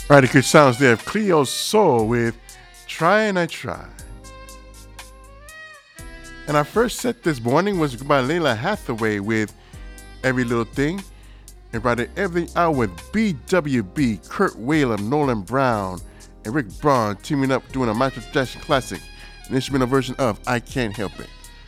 All right, the good sounds there of Cleo Soul with Try and I Try. And our first set this morning was by Layla Hathaway with Every Little Thing. And right at Everything Out with BWB, Kurt Whalum, Nolan Brown, and Rick Braun teaming up doing a Michael Jackson classic, an instrumental version of I Can't Help It.